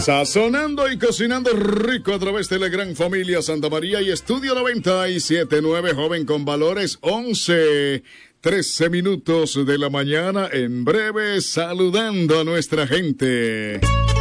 Sazonando y cocinando rico a través de la gran familia Santa María y Estudio 97.9, joven con valores, 11:13 minutos de la mañana. En breve, saludando a nuestra gente.